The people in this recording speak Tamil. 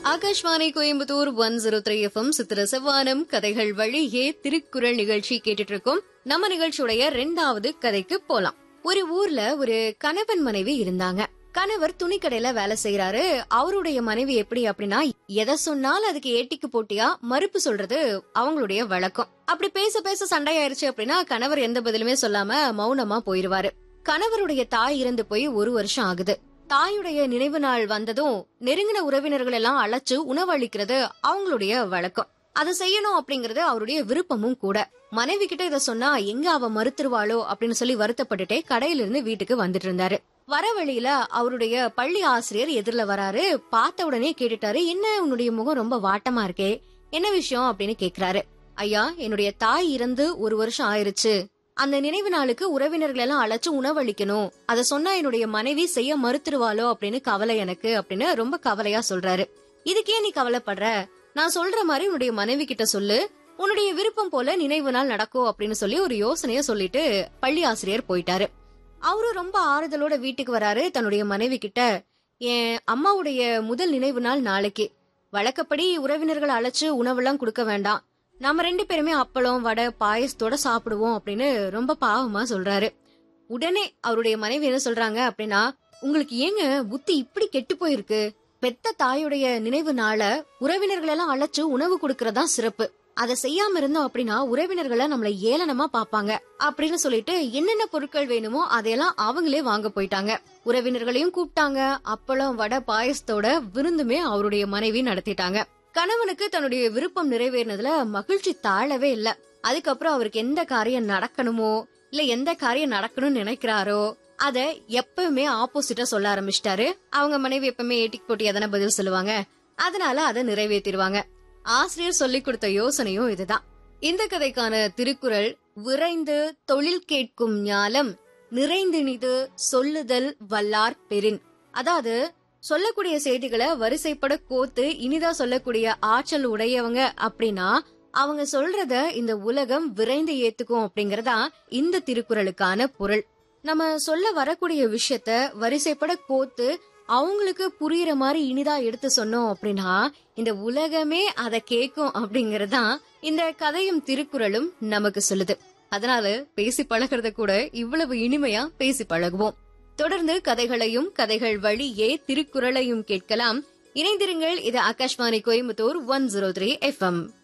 ஆகாஷ்வாணி கோயம்புத்தூர் 103 FM சித்திர செவ்வானம் கதைகள் வழியே திருக்குறள் நிகழ்ச்சி கேட்டுட்டு இருக்கோம். நம்ம நிகழ்ச்சியுடைய 2வது கதைக்கு போலாம். ஒரு ஊர்ல ஒரு கணவன் மனைவி இருந்தாங்க. கணவர் துணிக்கடையில வேலை செய்யறாரு. அவருடைய மனைவி எப்படி அப்படின்னா, எதை சொன்னாலும் அதுக்கு ஏட்டிக்கு போட்டியா மறுப்பு சொல்றது அவங்களுடைய வழக்கம். அப்படி பேச பேச சண்டையாயிருச்சு அப்படின்னா கணவர் எந்த பதிலுமே சொல்லாம மௌனமா போயிருவாரு. கணவருடைய தாய் இறந்து போய் 1 வருஷம் ஆகுது. தாயுடைய நினைவு நாள் வந்ததும் நெருங்கின உறவினர்கள் எல்லாம் அழைச்சு உணவளிக்கிறது அவங்களுடைய வழக்கம். அதை செய்யணும் அப்படிங்கறது அவருடைய விருப்பமும் கூட. மனைவி கிட்ட இத சொன்னா எங்க அவ மறுத்துருவாளோ அப்படின்னு சொல்லி வருத்தப்பட்டுட்டே கடையில இருந்து வீட்டுக்கு வந்துட்டு இருந்தாரு. வர வழியில அவருடைய பள்ளி ஆசிரியர் எதிரில வராரு. பார்த்த உடனே கேட்டுட்டாரு, என்ன உன்னுடைய முகம் ரொம்ப வாட்டமா இருக்கே, என்ன விஷயம் அப்படின்னு கேக்குறாரு. ஐயா, என்னுடைய தாய் இறந்து 1 வருஷம் ஆயிருச்சு. அந்த நினைவு நாளுக்கு உறவினர்கள் எல்லாம் அழைச்சு உணவளிக்கணும். அத சொன்னா என்னுடைய மனைவி செய்ய மறுத்துருவாளோ அப்படின்னு கவலை எனக்கு அப்படின்னு ரொம்ப கவலையா சொல்றாரு. இதுக்கே நீ கவலைப்படுற, நான் சொல்ற மாதிரி உன்னுடைய மனைவி கிட்ட சொல்லு, உன்னுடைய விருப்பம் போல நினைவு நாள் நடக்கும் அப்படின்னு சொல்லி ஒரு யோசனைய சொல்லிட்டு பள்ளி ஆசிரியர் போயிட்டாரு. அவரு ரொம்ப ஆறுதலோட வீட்டுக்கு வராரு. தன்னுடைய மனைவி கிட்ட, என் அம்மாவுடைய முதல் நினைவு நாள் நாளைக்கு, வழக்கப்படி உறவினர்கள் அழைச்சு உணவெல்லாம் கொடுக்க வேண்டாம், நம்ம 2 பேருமே அப்பளம் வடை பாயசத்தோட சாப்பிடுவோம் அப்படின்னு ரொம்ப பாவமா சொல்றாரு. உடனே அவருடைய மனைவி என்ன சொல்றாங்க அப்படின்னா, உங்களுக்கு ஏங்க புத்தி இப்படி கெட்டு போயிருக்கு, பெத்த தாயுடைய நினைவு நாள உறவினர்கள் எல்லாம் அழைச்சு உணவு கொடுக்கறதா சிறப்பு, அதை செய்யாம இருந்தோம் அப்படின்னா உறவினர்களை நம்மள ஏளனமா பாப்பாங்க அப்படின்னு சொல்லிட்டு என்னென்ன பொருட்கள் வேணுமோ அதையெல்லாம் அவங்களே வாங்க போயிட்டாங்க. உறவினர்களையும் கூப்பிட்டாங்க. அப்பளம் வடை பாயசத்தோட விருந்துமே அவருடைய மனைவி நடத்திட்டாங்க. கணவனுக்கு தன்னுடைய விருப்பம் நிறைவேறினதுல மகிழ்ச்சி தாழவே இல்ல. அதுக்கப்புறம் அவருக்கு எந்த காரியம் நடக்கணுமோ இல்ல எந்த காரியம் நடக்கணும்னு நினைக்கிறாரோ அத எப்பவுமே ஆப்போசிட்டா சொல்ல ஆரம்பிச்சிட்டாரு. அவங்க மனைவி எப்பவுமே ஏட்டிக்கு போட்டியா தானே பதில் சொல்லுவாங்க, அதனால அதை நிறைவேற்றிடுவாங்க. ஆசிரியர் சொல்லி கொடுத்த யோசனையும் இதுதான். இந்த கதைக்கான திருக்குறள், விரைந்து தொழில் கேட்கும் ஞாலம் நிறைந்தினிது சொல்லுதல் வல்லார் பெறின். அதாவது சொல்லக்கூடிய செய்திகளை வரிசைப்பட கோத்து இனிதா சொல்லக்கூடிய ஆற்றல் உடையவங்க அப்படின்னா அவங்க சொல்றத இந்த உலகம் விரைந்து ஏத்துக்கும் அப்படிங்கறதா இந்த திருக்குறளுக்கான பொருள். நம்ம சொல்ல வரக்கூடிய விஷயத்த வரிசைப்பட கோத்து அவங்களுக்கு புரியுற மாதிரி இனிதா எடுத்து சொன்னோம் அப்படின்னா இந்த உலகமே அதை கேக்கும் அப்படிங்கறதா இந்த கதையும் திருக்குறளும் நமக்கு சொல்லுது. அதனால பேசி பழகிறத கூட இவ்வளவு இனிமையா பேசி பழகுவோம். தொடர்ந்து கதைகளையும் கதைகள் வழியே திருக்குறளையும் கேட்கலாம். இணைந்திருங்கள். இது ஆகாஷ்வாணி கோயம்புத்தூர் 103 FM.